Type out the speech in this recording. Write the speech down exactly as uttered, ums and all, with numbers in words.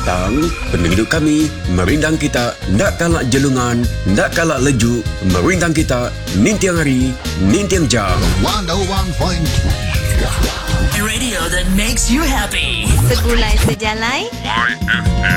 datang, penduduk kami merindang kita, nak kalak jelungan, nak kalak lejuk, merindang kita, nintiang hari, nintiang jam. one oh one point three Radio that makes you happy. Segulai sejalai Y F M.